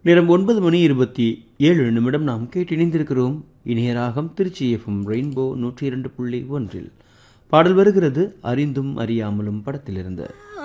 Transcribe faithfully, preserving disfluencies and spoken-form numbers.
நேரம் ஒன்பது மணி இருபத்தி ஏழு நிமிடம் நாம் கேட்டிணைந்திருக்கிறோம். இணையராகம் திருச்சி எஃப்எம் ரெயின்போ நூற்றி இரண்டு புள்ளி ஒன்றில் பாடல் வருகிறது அறிந்தும் அறியாமலும் படத்திலிருந்து.